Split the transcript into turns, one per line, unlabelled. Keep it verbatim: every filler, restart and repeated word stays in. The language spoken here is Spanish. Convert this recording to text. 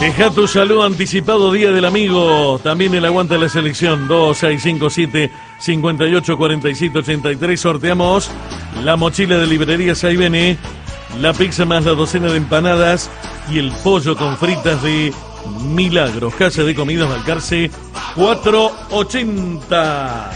Deja tu saludo anticipado, Día del Amigo. También el aguante de la selección. Dos seis cinco siete cinco ocho cuatro siete ocho tres. Sorteamos la mochila de librerías Ahí Viene, la pizza más la docena de empanadas y el pollo con fritas de Milagros. Casa de Comidas Balcarce cuatrocientos ochenta.